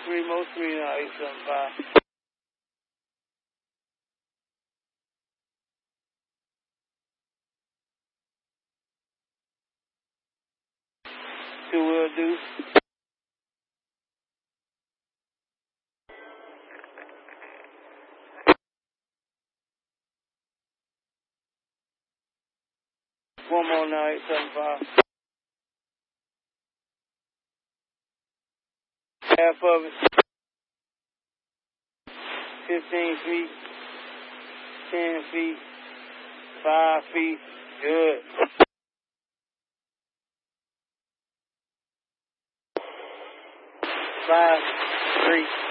3 now, 875. Two will do. One more now, 875. Half of it. 15 feet. 10 feet. 5 feet. Good. 5, 3.